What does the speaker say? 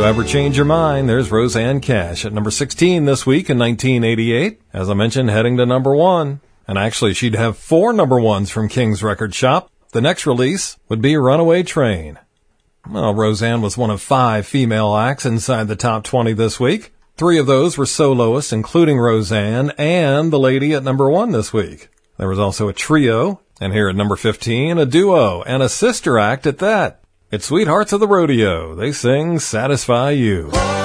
you ever change your mind, there's Roseanne Cash at number 16 this week in 1988. As I mentioned, heading to number 1. And actually, she'd have 4 number 1s from King's Record Shop. The next release would be Runaway Train. Well, Roseanne was one of 5 female acts inside the top 20 this week. 3 of those were soloists, including Roseanne and the lady at number 1 this week. There was also a trio, and here at number 15, a duo and a sister act at that. It's Sweethearts of the Rodeo. They sing Satisfy You.